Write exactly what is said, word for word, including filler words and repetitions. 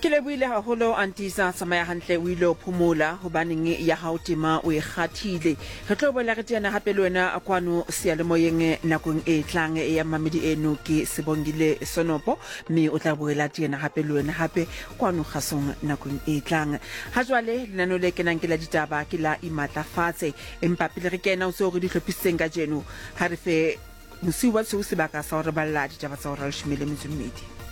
Ke lebohile haholo Antisa tsamaya hantle o ile o phomola hobaneng ya hao tema o e kgathile. Re tlo boela re tsena hape le wena kwano seyalemoyeng nakong e tlang e ya mamedi eno ke Sebongile Sonopo mme o tla boela tsena hape le wena hape kwano gasong nakong e tlang. Ha jwale lenano le kenang ke la ditaba ke la imatlafatse empa pele re kena o se o re di hlophisitseng ka jeno ha re fe musiwa se o sebaka sa hore balla ditaba tsa hore le shimele metsumedi.